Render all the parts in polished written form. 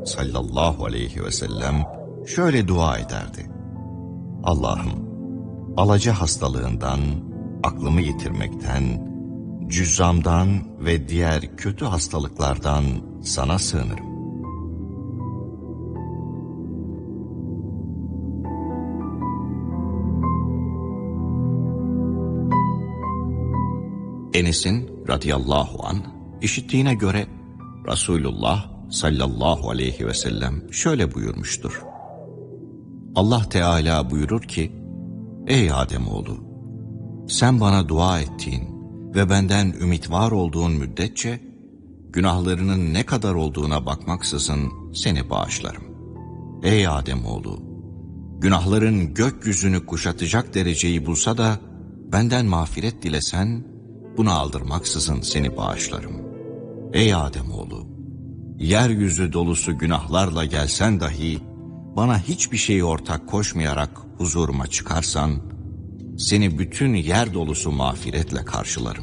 sallallahu aleyhi ve sellem şöyle dua ederdi. Allah'ım, alaca hastalığından, aklımı yitirmekten, cüzzamdan ve diğer kötü hastalıklardan sana sığınırım. Enes'in radıyallahu anh işittiğine göre Resulullah sallallahu aleyhi ve sellem şöyle buyurmuştur. Allah Teala buyurur ki, ey Ademoğlu, sen bana dua ettiğin ve benden ümit var olduğun müddetçe günahlarının ne kadar olduğuna bakmaksızın seni bağışlarım. Ey Ademoğlu, günahların gökyüzünü kuşatacak dereceyi bulsa da benden mağfiret dilesen, buna aldırmaksızın seni bağışlarım. Ey Ademoğlu, yeryüzü dolusu günahlarla gelsen dahi bana hiçbir şeyi ortak koşmayarak huzuruma çıkarsan, seni bütün yer dolusu mağfiretle karşılarım.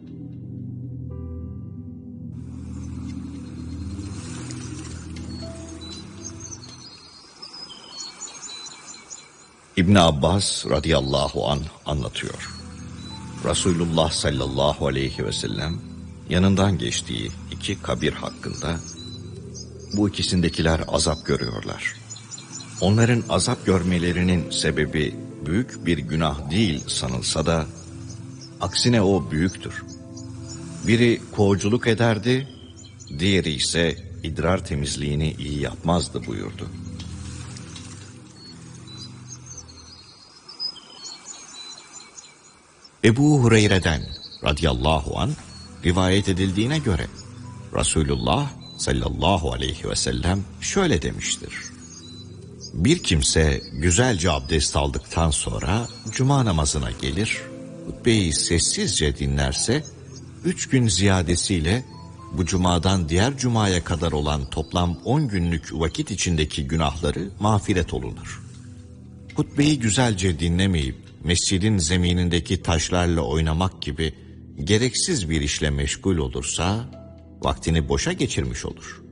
İbn Abbas radıyallahu anh anlatıyor. Resulullah sallallahu aleyhi ve sellem yanından geçtiği iki kabir hakkında, bu ikisindekiler azap görüyorlar. Onların azap görmelerinin sebebi büyük bir günah değil sanılsa da, aksine o büyüktür. Biri koğculuk ederdi, diğeri ise idrar temizliğini iyi yapmazdı buyurdu. Ebu Hureyre'den radıyallahu anh rivayet edildiğine göre Resulullah sallallahu aleyhi ve sellem şöyle demiştir. Bir kimse güzelce abdest aldıktan sonra cuma namazına gelir, hutbeyi sessizce dinlerse 3 gün ziyadesiyle bu cumadan diğer cumaya kadar olan toplam 10 günlük vakit içindeki günahları mağfiret olunur. Hutbeyi güzelce dinlemeyip mescidin zeminindeki taşlarla oynamak gibi gereksiz bir işle meşgul olursa vaktini boşa geçirmiş olur.